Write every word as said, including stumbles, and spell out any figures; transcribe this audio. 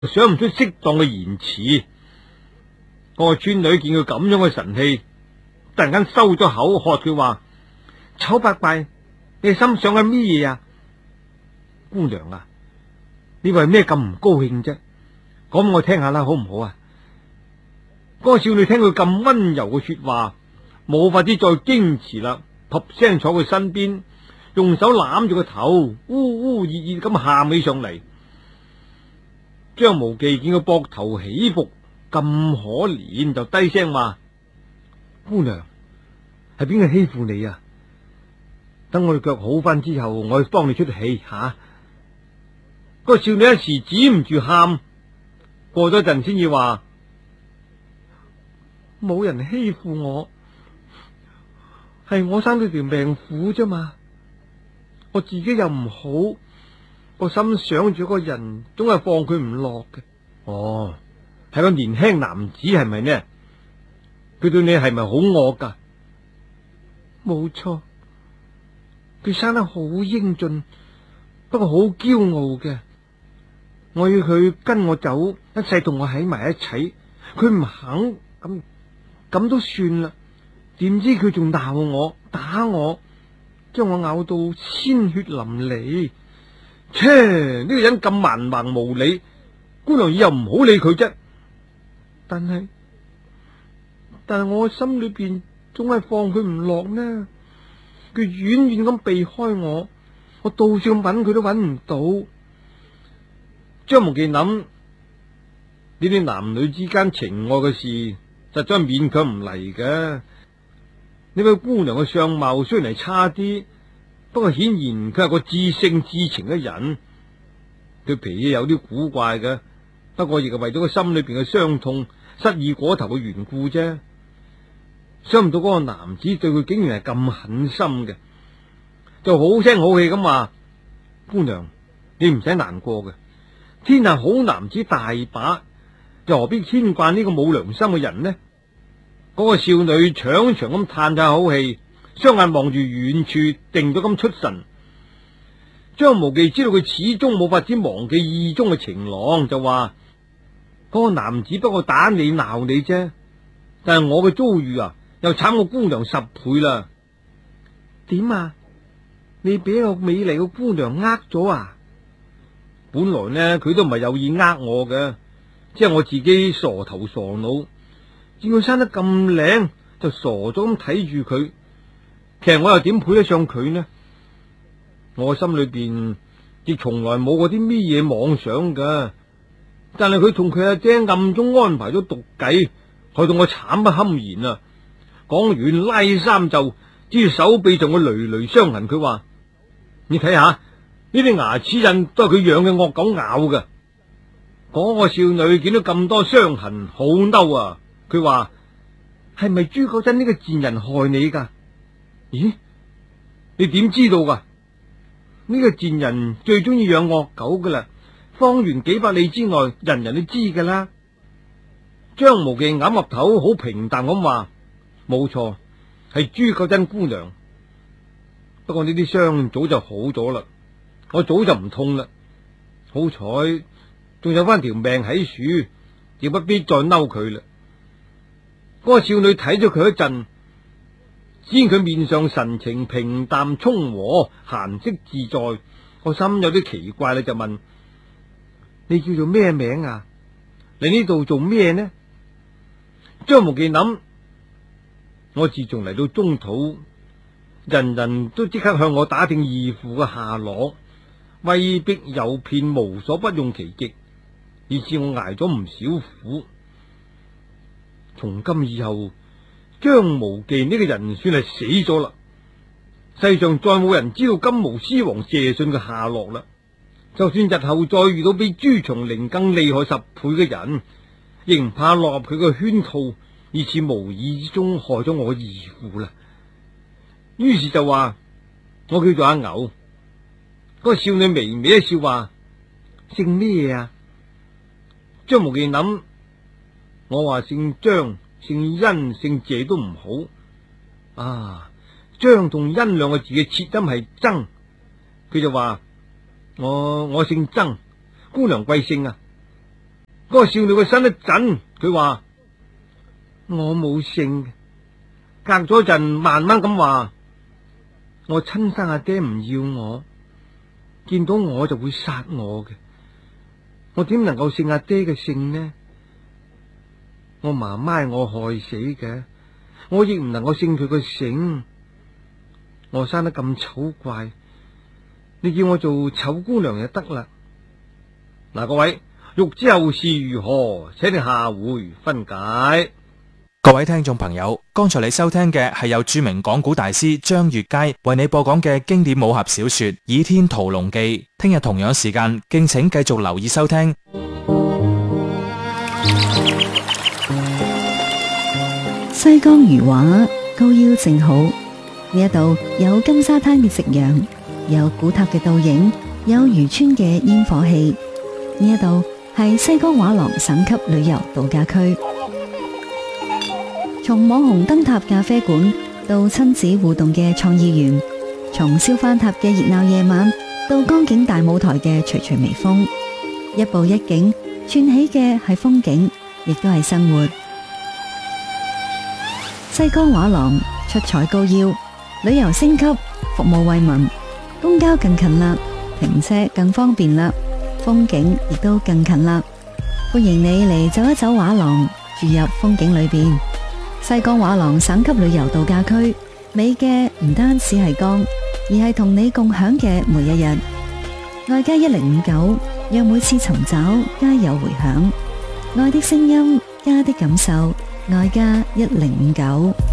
想唔出適當嘅言辭。個村女見佢咁樣嘅神氣，突然間收咗口，喝佢話：醜八怪，你心想緊咩嘢啊？姑娘啊，你為咩咁唔高興啫？講我聽下啦，好唔好啊？嗰個少女聽佢咁溫柔嘅說話，冇法子再矜持啦，撲聲坐佢身邊，用手攬住個頭，嗚嗚熱熱咁喊起上嚟。張無忌見佢膊頭起伏咁可憐，就低聲話：姑娘，係邊個欺負你啊？等我哋腳好翻之後，我去幫你出氣吓。啊個少女一時止唔住喊，過咗陣先至話：冇人欺負我，係我生咗條命苦啫嘛。我自己又唔好，個心想住個人，總係放佢唔落嘅。哦，係個年輕男子係咪呢？佢對你係咪好惡噶？冇錯，佢生得好英俊，不過好驕傲嘅。我要佢跟我走，一世同我喺埋一齊，佢唔肯，咁咁都算啦。點知佢仲鬧我，打我，將我咬到鮮血淋漓。切，呢個人咁蠻橫無理，姑娘以後唔好理佢啫。但係但係我心裏邊總係放佢唔落呢。佢遠遠咁避開我，我到處揾佢都揾唔到。張無忌諗，呢啲男女之間情愛嘅事，實在勉強唔嚟嘅。呢位姑娘嘅相貌雖然係差啲，不過顯然佢係個至性至情嘅人。佢脾氣有啲古怪嘅，不過亦係為咗佢心裏邊嘅傷痛、失意過頭嘅緣故啫。想唔到嗰個男子對佢竟然係咁狠心嘅，就好聲好氣咁話：姑娘，你唔使難過嘅。天下好男子大把，又何必牽掛呢個冇良心嘅人呢？嗰個少女長長咁嘆下口氣，雙眼望住遠處，定咗咁出神。張無忌知道佢始終冇法子忘記意中嘅情郎，就話：嗰個男子不過打你鬧你啫，但係我嘅遭遇啊，又慘過姑娘十倍啦。點啊？你俾個美麗嘅姑娘呃咗啊？本來呢，佢都唔係有意呃我嘅，即係我自己傻頭傻腦，見佢生得咁靚，就傻咗咁睇住佢。其實我又點配得上佢呢？我心裏邊亦從來冇嗰啲咩嘢妄想噶，但係佢同佢阿姐暗中安排咗毒計，害到我慘不堪言啊！講完拉衫袖，只住手臂上嘅累累傷痕，佢話：你睇下。呢啲牙齒印都係佢養嘅惡狗咬嘅。嗰個少女見到咁多傷痕，好嬲啊！佢話：係咪朱國珍呢個賤人害你噶？咦？你點知道噶？呢個賤人最中意養惡狗噶啦，方圓幾百里之外，人人都知噶啦。張無忌岌岌頭，好平淡咁話：冇錯，係朱國珍姑娘。不過呢啲傷早就好咗啦。我早就唔痛啦，好彩仲有翻條命喺樹，亦不必再嬲佢啦。嗰個少女睇咗佢一陣，見佢面上神情平淡聰和，閒適自在，個心有啲奇怪啦，就問：你叫做咩名啊？嚟呢度做咩呢？張無忌諗：我自從嚟到中土，人人都即刻向我打聽義父嘅下落。威逼誘騙，無所不用其極，以致我挨咗唔少苦。從今以後，張無忌呢個人算係死咗啦。世上再冇人知道金毛獅王謝遜嘅下落啦。就算日後再遇到比朱松齡更厲害十倍嘅人，亦唔怕落入佢嘅圈套，以致無意之中害咗我義父啦。於是就話：我叫做阿牛。嗰個少女微微一笑，話：姓咩啊？張無忌諗：我話姓張、姓甄、姓謝都唔好啊。張同甄兩個字嘅切音係曾，佢就話：我我姓曾，姑娘貴姓啊？ 嗰個少女嘅身一震，佢話我冇性。隔咗陣，慢慢咁話我親生阿爹唔要我，見到我就會殺我嘅。我點能夠姓阿爹嘅姓呢？我媽媽係我害死嘅，我亦唔能夠姓佢個姓。我生得咁醜怪，你叫我做醜姑娘就得啦。嗱，各位，欲知後事如何，請你下回分解。 各位聽眾朋友，剛才你收聽嘅係由著名講古大師張悅楷為你播講嘅經典武俠小說《倚天屠龍記》。聽日同樣時間，敬請繼續留意收聽。 西江餘畫，高腰正好。呢一度有金沙灘嘅夕陽，有古塔嘅倒影，有漁村嘅煙火氣。呢一度係西江畫廊省級旅遊度假區。從網紅燈塔咖啡館到親子互動嘅創意園，從燒番塔嘅熱鬧夜晚到江景大舞台嘅徐徐微風，一步一景串起嘅係風景，亦都係生活。西江畫廊出彩高腰，旅遊升級，服務惠民，公交更近啦，停車更方便啦，風景亦都更近啦。歡迎你嚟走一走畫廊，住入風景裏邊。西江畫廊省級旅遊度假區，美嘅唔單止係江，而係同你共享嘅每一日。愛家一零五九，讓每次尋找皆有回響。愛的聲音，家的感受，愛家一零五九。